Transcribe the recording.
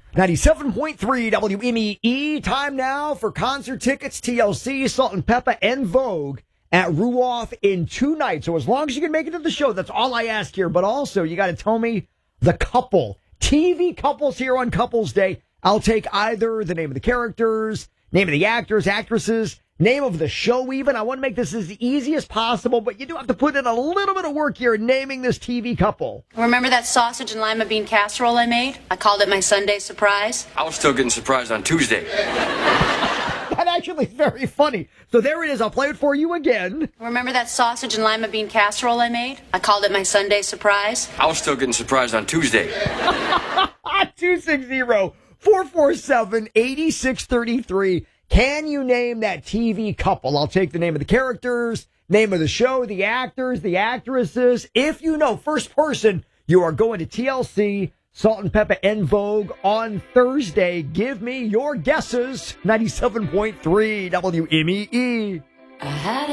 97.3 WMEE. Time now for concert tickets, TLC, Salt and Pepper, and Vogue at Ruoff in 2 nights. So as long as you can make it to the show, that's all I ask here. But also, you got to tell me the couple. TV couples here on Couples Day. I'll take either the name of the characters, name of the actors, actresses, name of the show even. I want to make this as easy as possible, but you do have to put in a little bit of work here in naming this TV couple. Remember that sausage and lima bean casserole I made? I called it my Sunday surprise. I was still getting surprised on Tuesday. That actually is very funny. So there it is. I'll play it for you again. Remember that sausage and lima bean casserole I made? I called it my Sunday surprise. I was still getting surprised on Tuesday. 260-447-8633. Can you name that TV couple? I'll take the name of the characters, name of the show, the actors, the actresses. If you know, first person, you are going to TLC, Salt and Pepper, and Vogue on Thursday. Give me your guesses. 97.3 WMEE.